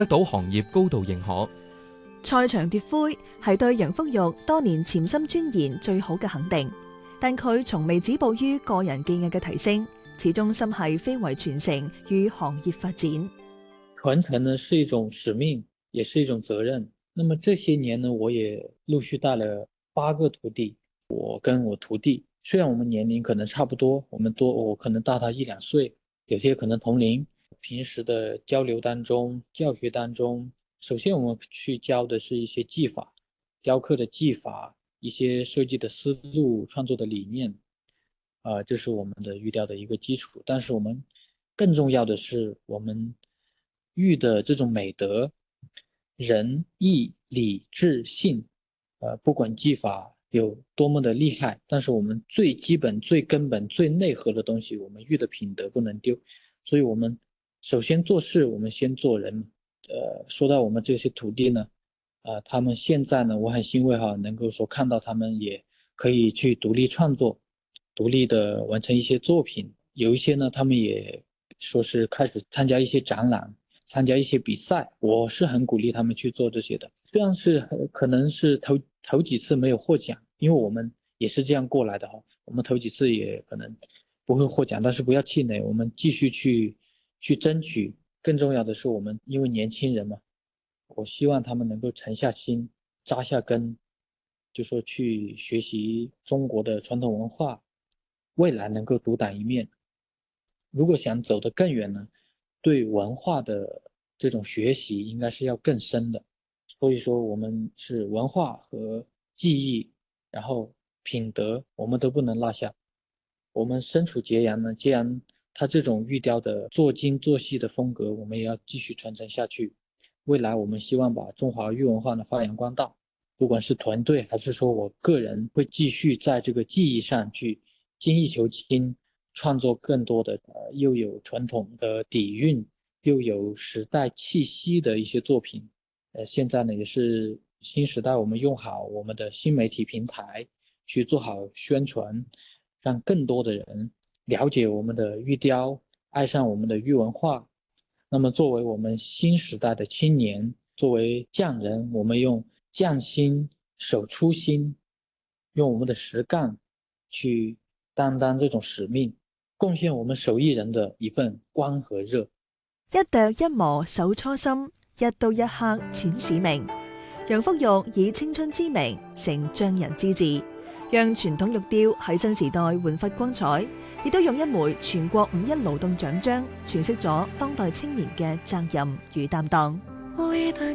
得到行業高度認可。 賽場奪魁係對楊福玉多年潛心鑽研最好嘅肯定，但佢從未止步於個人技藝嘅提升，始終心繫非遺傳承與行業發展。 傳承呢是一種使命，也是一種責任。那麼這些年呢，我也陸續帶了8個徒弟。我跟我徒弟雖然我們年齡可能差不多，我可能大他1-2歲，有些可能同齡。平時的交流當中、教學當中，首先我們去教的是一些技法，雕刻的技法，一些設計的思路、創作的理念，這是我們的玉雕的一個基礎。但是我們更重要的是我們玉的這種美德，仁義禮智信，不管技法有多麼的厲害，但是我們最基本、最根本、最內核的東西，我們玉的品德不能丟。所以我們首先做事，我們先做人。說到我們這些徒弟呢，他們現在呢，我很欣慰哈，能夠說看到他們也可以去獨立創作，獨立的完成一些作品。有一些呢，他們也說是開始參加一些展覽，參加一些比賽。我是很鼓勵他們去做這些的。雖然是可能是頭幾次沒有獲獎，因為我們也是這樣過來的哈。我們頭幾次也可能不會獲獎，但是不要氣餒，我們繼續去爭取。更重要的是我們因為年輕人嘛，我希望他們能夠沉下心、扎下根，就說去學習中國的傳統文化，未來能夠獨當一面。如果想走得更遠呢，對文化的這種學習應該是要更深的。所以說我們是文化和技藝，然後品德我們都不能落下。我們身處揭陽呢，揭陽它這種玉雕的做精做細的風格，我們也要繼續傳承下去。未來我們希望把中華玉文化呢發揚光大，不管是團隊還是說我個人，會繼續在這個技藝上去精益求精，創作更多的又有傳統的底蘊，又有時代氣息的一些作品。現在呢也是新時代，我們用好我們的新媒體平台去做好宣傳，讓更多的人了解我們的玉雕，愛上我們的玉文化。那麼作為我們新時代的青年，作為匠人，我們用匠心守初心，用我們的實幹去擔當這種使命，貢獻我們手藝人的一份光和熱。 一琢一磨守初心，一刀一刻踐使命。楊福玉以青春之名成匠人之志，讓傳統玉雕喺新時代煥發光彩，亦都用一枚全國5·1勞動獎章詮釋咗當代青年嘅責任與擔當。